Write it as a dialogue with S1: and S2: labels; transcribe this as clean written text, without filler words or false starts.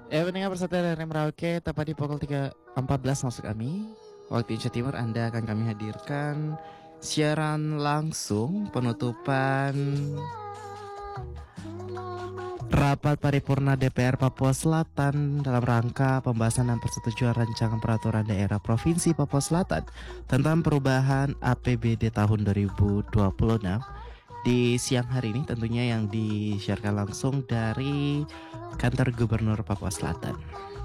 S1: Ya, pendengar bersetia dari Merauke, tepat di pukul 3.14 maksud kami. Waktu Indonesia Timur Anda akan kami hadirkan siaran langsung penutupan rapat paripurna DPR Papua Selatan dalam rangka pembahasan dan persetujuan rancangan peraturan daerah Provinsi Papua Selatan tentang perubahan APBD tahun 2026 di siang hari ini, tentunya yang disiarkan langsung dari kantor Gubernur Papua Selatan.